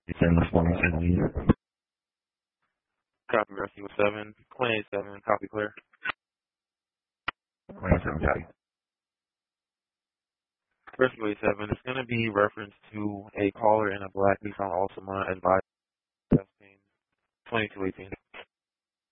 Send the phone to me. Copy rescue 7, 27, copy clear. 27, copy. Rescue 7, it's going to be reference to a caller in a black Nissan Altima advised testing 2218.